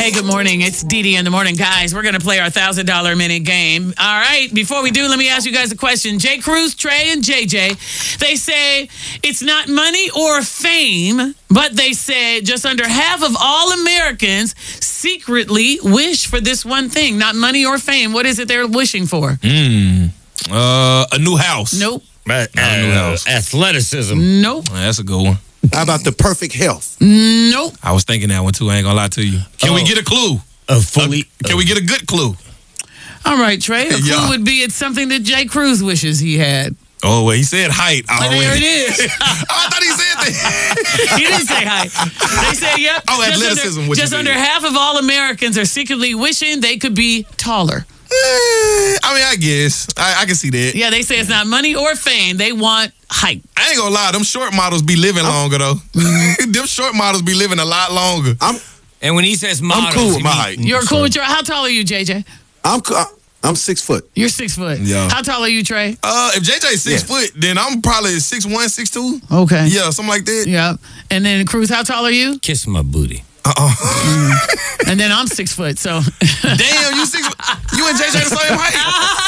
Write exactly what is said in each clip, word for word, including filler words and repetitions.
Hey, good morning. It's Dee Dee in the morning. Guys, we're going to play our one thousand dollar minute game. All right. Before we do, let me ask you guys a question. J. Cruz, Trey, and J J, they say it's not money or fame, but they said just under half of all Americans secretly wish for this one thing. Not money or fame. What is it they're wishing for? Mm. Uh, a new house. Nope. Uh, a new house. Athleticism. Nope. Uh, that's a good one. How about the perfect health? Nope. I was thinking that one too. I ain't gonna lie to you. Can Oh. we get a clue? A fully. Uh, can we get a good clue? All right, Trey. A clue Yeah. would be it's something that J. Cruz wishes he had. Oh, well, he said height Oh, already. there it is. Oh, I thought he said that. He didn't say hi. They said, yep. Oh, just athleticism, Under, what you just mean. under half of all Americans are secretly wishing they could be taller. Eh, I mean, I guess. I, I can see that. Yeah, they say it's not money or fame. They want height. I ain't gonna lie. Them short models be living longer, though. Them short models be living a lot longer. I'm And when he says models, I'm cool with he my mean- height. You're cool with your... How tall are you, J J? I'm co- I'm six foot. You're six foot. Yeah. How tall are you, Trey? Uh, if J J's six Yes. foot, then I'm probably six one, six two. Okay. Yeah, something like that. Yeah. And then Cruz, how tall are you? Kiss my booty. Uh-uh. And then I'm six foot, so... Damn, you six. You and J J the same height.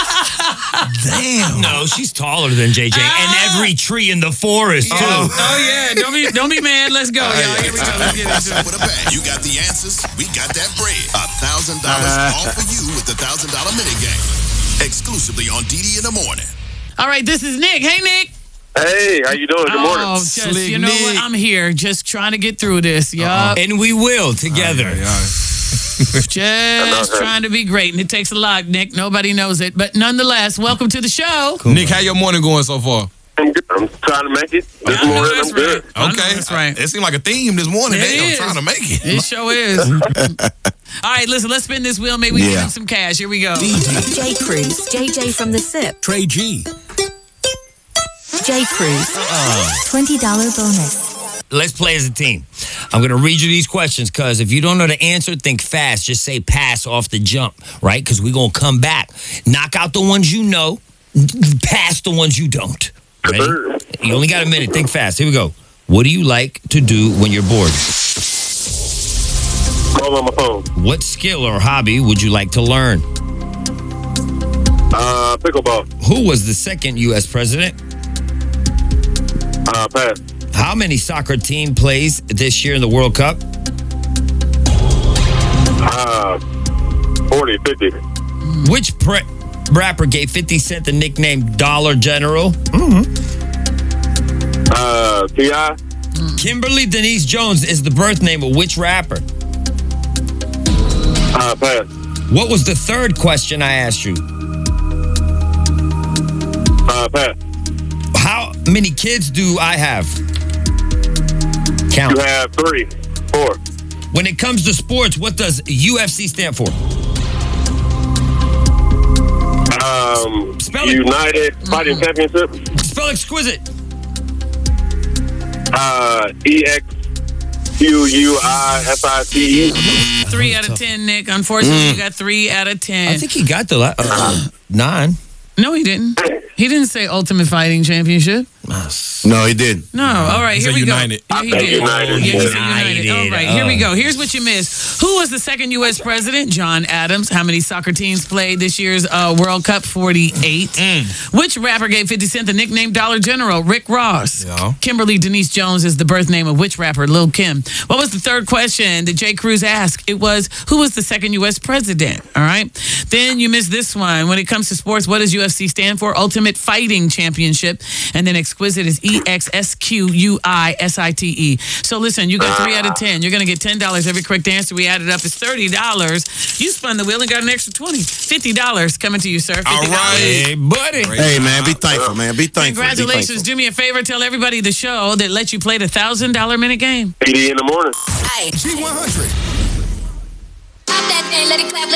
Damn. No, she's taller than J J, and every tree in the forest too. Oh, oh, yeah. Don't be don't be mad. Let's go, y'all. Here we go. Let's get into it. With a bag. You got the answers. We got that bread. A thousand dollars all for you with the thousand dollar minute game. Exclusively on D D in the morning. All right, this is Nick. Hey, Nick. Hey, how you doing? Good morning. Oh, just, Slick you know Nick. what? I'm here just trying to get through this. Yup. And we will together. All right, all right. Just trying to be great. And it takes a lot, Nick. Nobody knows it. But nonetheless, welcome to the show. Nick, how your morning going so far? I'm good. I'm trying to make it this I know morning. that's I'm good. right. I know Okay. that's right. It seemed like a theme this morning. It Damn, is. trying to make it. It sure is. All right, listen, let's spin this wheel. Maybe we can Yeah. win some cash. Here we go. J. Cruz, J J from the S I P, Trey G. J. Cruz, twenty dollar bonus. Let's play as a team. I'm going to read you these questions because if you don't know the answer, think fast. Just say pass off the jump, right? Because we're going to come back. Knock out the ones you know, pass the ones you don't. Ready? You only got a minute. Think fast. Here we go. What do you like to do when you're bored? Call on my phone. What skill or hobby would you like to learn? Uh, pickleball. Who was the second U S president? Uh, pass. How many soccer team plays this year in the World Cup? Uh, forty, fifty. Which pre- rapper gave fifty Cent the nickname Dollar General? Uh, T I. Kimberly Denise Jones is the birth name of which rapper? Uh, pass. What was the third question I asked you? Uh, pass. How many kids do I have? Count. You have three, four. When it comes to sports, what does U F C stand for? Um, Spell it. United Fighting Championship. Spell exquisite. Uh, E X Q U I S I T E. Three out of ten, Nick. Unfortunately, you got three out of ten. I think he got the la- uh, nine. No, he didn't. He didn't say Ultimate Fighting Championship. No, he didn't. No. All right, He here said we United. go. Yeah, he I did. said United. Yeah, he said United. United. All right, here we Oh. go. Here's what you missed. Who was the second U S president? John Adams. How many soccer teams played this year's uh, World Cup? forty-eight. Which rapper gave fifty Cent the nickname Dollar General? Rick Ross. Yeah. Kimberly Denise Jones is the birth name of which rapper? Lil' Kim. What was the third question that J. Cruz asked? It was, who was the second U S president? All right. Then you missed this one. When it comes to sports, what does U F C stand for? Ultimate Fighting Championship. And then exquisite is E X S Q U I S I T E. So listen, you got three out of ten. You're going to get ten dollars every correct answer. We added up. It's thirty dollars. You spun the wheel and got an extra twenty dollars. fifty dollars coming to you, sir. fifty dollars. All right. Hey, buddy. Hey, man, be thankful, man. Be thankful. Be Congratulations. thankful. Do me a favor. Tell everybody the show that lets you play the one thousand dollar minute game. D D in the morning. Hey. G one hundred. Pop that thing, let it clap.